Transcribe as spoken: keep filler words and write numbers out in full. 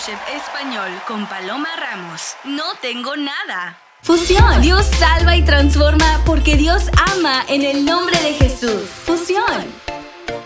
Fellowship Español con Paloma Ramos. No tengo nada. Fusión. Dios salva y transforma porque Dios ama en el nombre de Jesús.